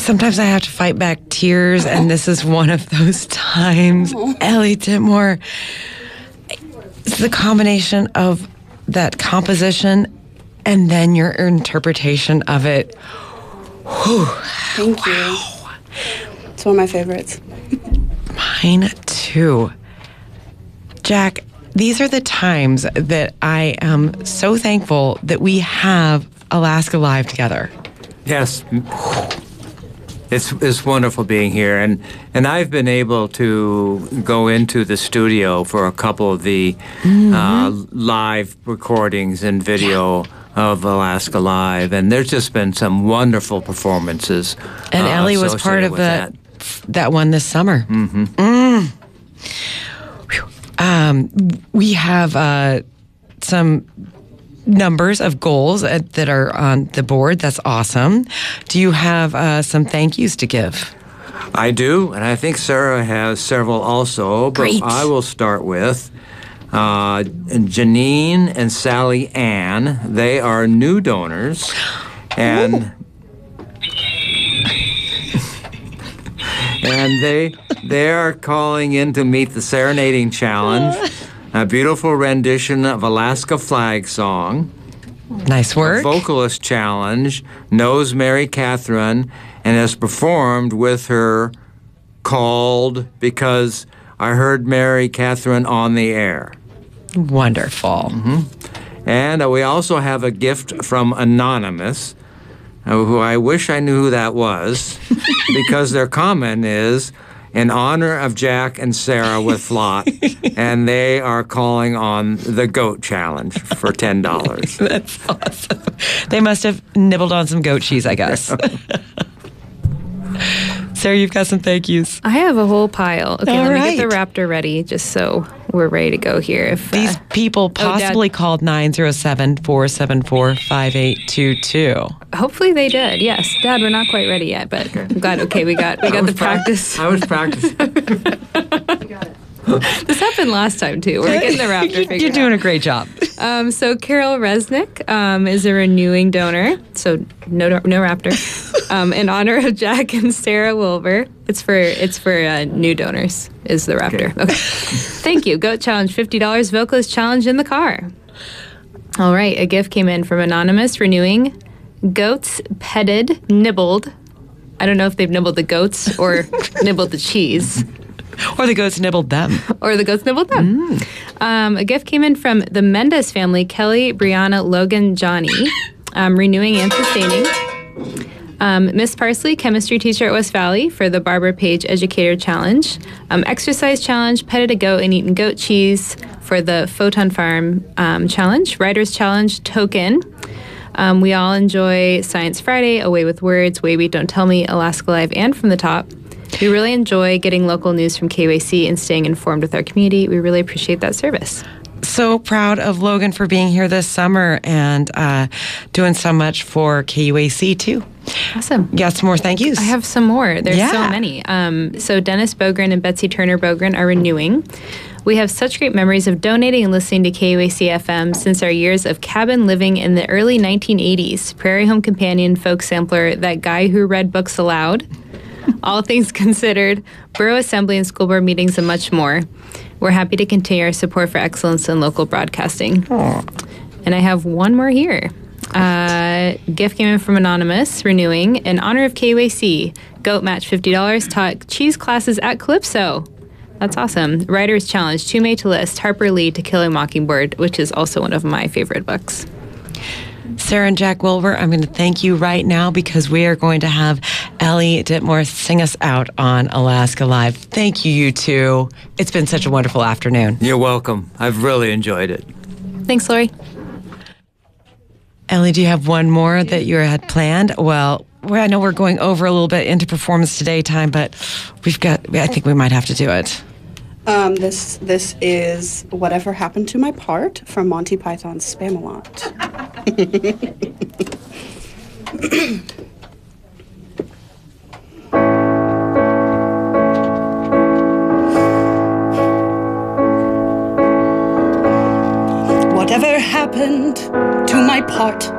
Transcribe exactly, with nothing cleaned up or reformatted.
sometimes I have to fight back tears, and this is one of those times. Ellie Ditmore, it's the combination of that composition and then your interpretation of it. Whew. Thank you. Wow. It's one of my favorites. Mine too. Jack, these are the times that I am so thankful that we have Alaska Live together. Yes. It's it's wonderful being here, and, and I've been able to go into the studio for a couple of the mm-hmm. uh, live recordings and video yeah. of Alaska Live, and there's just been some wonderful performances. And uh, Ellie was part of the, that. that one this summer. Mm-hmm. Mm. Um, we have uh, some numbers of goals uh, that are on the board. That's awesome. Do you have uh, some thank yous to give? I do, and I think Sarah has several also. But Great. I will start with uh, Janine and Sally Ann. They are new donors, and and they they are calling in to meet the Serenading Challenge. A beautiful rendition of Alaska Flag Song. Nice work. A vocalist challenge, knows Mary Catherine, and has performed with her called Because I Heard Mary Catherine on the Air. Wonderful. Mm-hmm. And uh, we also have a gift from Anonymous, uh, who I wish I knew who that was, because their comment is, in honor of Jack and Sarah with Flott, and they are calling on the Goat Challenge for ten dollars. That's awesome. They must have nibbled on some goat cheese, I guess. Sarah, you've got some thank yous. I have a whole pile. Okay, All let right. me get the Raptor ready just so we're ready to go here. If These uh, people possibly oh, called nine zero seven, four seven four, five eight two two. Hopefully they did. Yes, Dad, we're not quite ready yet, but I'm glad. Okay, we got we got the practice. I was practicing. This happened last time too. We're getting the Raptor figured You're doing out. a great job. Um, so Carol Resnick um, is a renewing donor. So no no Raptor. Um, in honor of Jack and Sarah Wilbur. It's for it's for uh, new donors. Is the Raptor? Okay. okay. Thank you. Goat Challenge fifty dollars. Vocalist Challenge in the car. All right. A gift came in from Anonymous renewing. Goats petted nibbled. I don't know if they've nibbled the goats or nibbled the cheese. Or the goats nibbled them. Or the goats nibbled them. Mm. Um, a gift came in from the Mendez family, Kelly, Brianna, Logan, Johnny, um, renewing and sustaining. Um, Miss Parsley, chemistry teacher at West Valley for the Barbara Page Educator Challenge. Um, exercise challenge, petted a goat and eaten goat cheese for the Photon Farm um, Challenge. Writers Challenge, token. Um, we all enjoy Science Friday, Away with Words, Wait, Wait, Don't Tell Me, Alaska Live, and From the Top. We really enjoy getting local news from K Y C and staying informed with our community. We really appreciate that service. So proud of Logan for being here this summer and uh, doing so much for K U A C, too. Awesome. You got some more thank yous? I have some more. There's yeah. so many. Um, so Dennis Bogren and Betsy Turner Bogren are renewing. We have such great memories of donating and listening to K U A C F M since our years of cabin living in the early nineteen eighties. Prairie Home Companion, Folk Sampler, That Guy Who Read Books Aloud, All Things Considered, Borough Assembly and School Board meetings, and much more. We're happy to continue our support for excellence in local broadcasting. Aww. And I have one more here. Uh, gift came in from Anonymous, renewing. In honor of K U A C, Goat Match fifty dollars, taught cheese classes at Calypso. That's awesome. Writer's Challenge, Too Made to List, Harper Lee, To Kill a Mockingbird, which is also one of my favorite books. Sarah and Jack Wilbur, I'm going to thank you right now because we are going to have Ellie Ditmore sing us out on Alaska Live. Thank you, you two. It's been such a wonderful afternoon. You're welcome. I've really enjoyed it. Thanks, Lori. Ellie, do you have one more that you had planned? Well, I know we're going over a little bit into Performance Today time, but we've got, I think we might have to do it. Um, this this is Whatever Happened to My Part from Monty Python's Spamalot. Whatever happened to my part?